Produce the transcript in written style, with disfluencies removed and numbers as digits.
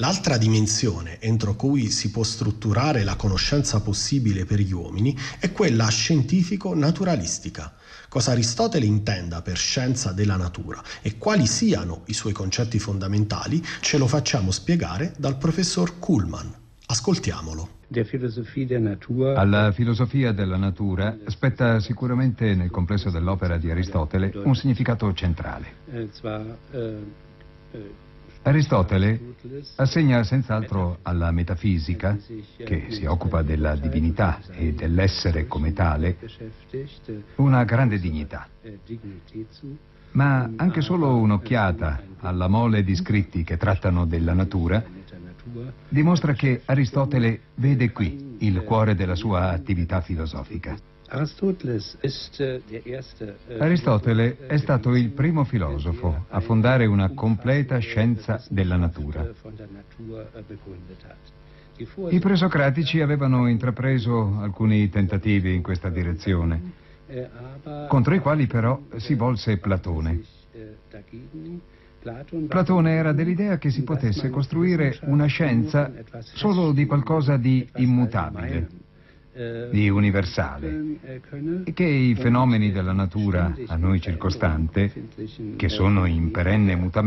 L'altra dimensione entro cui si può strutturare la conoscenza possibile per gli uomini è quella scientifico-naturalistica. Cosa Aristotele intenda per scienza della natura e quali siano i suoi concetti fondamentali ce lo facciamo spiegare dal professor Kuhlmann. Ascoltiamolo. Alla filosofia della natura spetta sicuramente nel complesso dell'opera di Aristotele un significato centrale. Aristotele assegna senz'altro alla metafisica, che si occupa della divinità e dell'essere come tale, una grande dignità. Ma anche solo un'occhiata alla mole di scritti che trattano della natura dimostra che Aristotele vede qui il cuore della sua attività filosofica. Aristotele è stato il primo filosofo a fondare una completa scienza della natura. I presocratici avevano intrapreso alcuni tentativi in questa direzione, contro i quali però si volse Platone. Platone era dell'idea che si potesse costruire una scienza solo di qualcosa di immutabile, di universale, e che i fenomeni della natura a noi circostante, che sono in perenne mutamento,